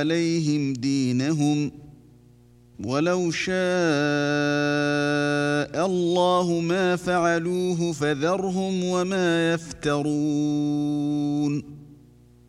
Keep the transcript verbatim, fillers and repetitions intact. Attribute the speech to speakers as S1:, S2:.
S1: عليهم دينهم ولو شاء الله ما فعلوه فذرهم وما يفترون